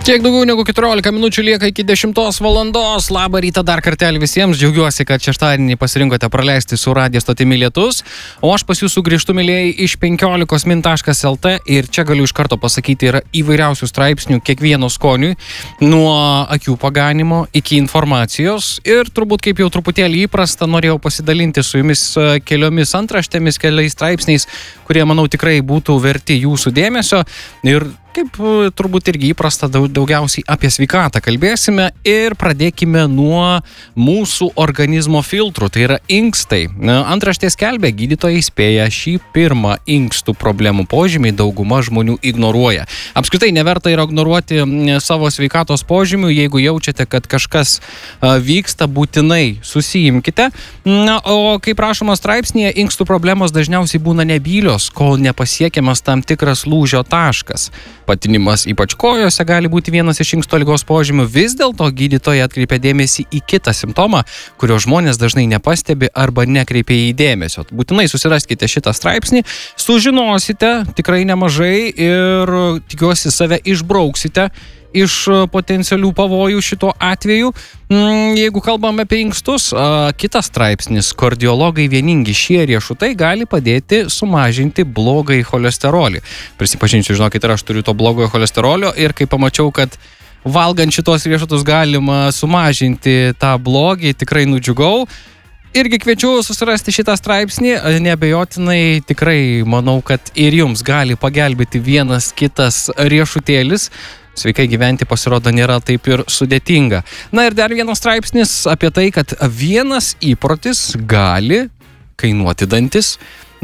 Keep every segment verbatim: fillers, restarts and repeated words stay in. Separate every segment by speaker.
Speaker 1: Kiek daugiau negu keturiolika minučių lieka iki dešimtos valandos. Labą rytą dar kartelį visiems. Džiaugiuosi, kad šeštadienį pasirinkote praleisti su radijo stotimi Lietus. O aš pas jūsų grįžtu, mėlėjai, iš penkiolikos min taškas lt ir čia galiu iš karto pasakyti, yra įvairiausių straipsnių kiekvieno skoniui, nuo akių paganimo iki informacijos. Ir turbūt kaip jau truputėlį įprasta, norėjau pasidalinti su jumis keliomis antraštėmis, keliais straipsniais, kurie, manau, tikrai būtų verti jūsų dėmesio. Ir kaip turbūt irgi įprasta, daugiausiai apie sveikatą kalbėsime ir pradėkime nuo mūsų organizmo filtrų, tai yra inkstai. Antraštės skelbia, gydytojai įspėja, šį pirmą inkstų problemų požymį dauguma žmonių ignoruoja. Apskritai neverta yra ignoruoti savo sveikatos požymių, jeigu jaučiate, kad kažkas vyksta, būtinai susijimkite. Na, o kaip rašoma straipsnėje, inkstų problemos dažniausiai būna nebylios, kol nepasiekiamas tam tikras lūžio taškas. Patinimas ypač kojose gali būti vienas iš inksto ligos požymių. Vis dėlto gydytojai atkreipia dėmesį į kitą simptomą, kurio žmonės dažnai nepastebi arba nekreipia į dėmesio. Būtinai susiraskite šitą straipsnį, sužinosite tikrai nemažai ir tikiuosi save išbrauksite iš potencialių pavojų šito atveju. Jeigu kalbame apie inkstus, kitas straipsnis, kardiologai vieningi, šie riešutai gali padėti sumažinti blogąjį cholesterolį. Prisipažinsiu, žinokit, ir aš turiu to blogojo cholesterolio ir kai pamačiau, kad valgant šitos riešutus galima sumažinti tą blogį, tikrai nudžiugau. Irgi kviečiu susirasti šitą straipsnį, neabejotinai tikrai manau, kad ir jums gali pagelbėti vienas kitas riešutėlis. Sveikai gyventi pasirodo nėra taip ir sudėtinga. Na ir dar vienas straipsnis apie tai, kad vienas įprotis gali kainuoti dantis.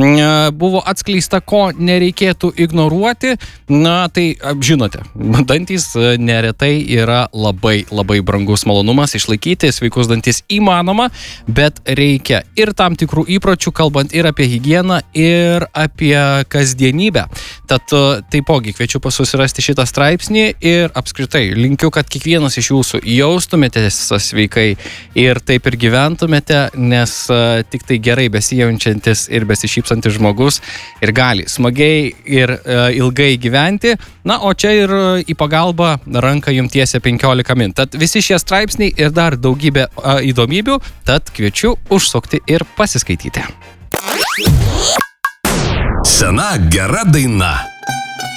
Speaker 1: Buvo atskleista, ko nereikėtų ignoruoti. Na, tai žinote, dantys neretai yra labai, labai brangus malonumas. Išlaikyti sveikus dantis įmanoma, bet reikia ir tam tikrų įpročių, kalbant ir apie higieną, ir apie kasdienybę. Tad taipogi kviečiu susirasti šitą straipsnį ir apskritai linkiu, kad kiekvienas iš jūsų jaustumėtės sveikai ir taip ir gyventumėte, nes tik tai gerai besijaučiantis ir besišypsantis žmogus ir gali smagiai ir e, ilgai gyventi. Na, o čia ir į pagalbą ranką jums tiesia penkiolika min. Tad visi šie straipsniai ir dar daugybė e, įdomybių, tad kviečiu užsukti ir pasiskaityti.
Speaker 2: Sena gera daina.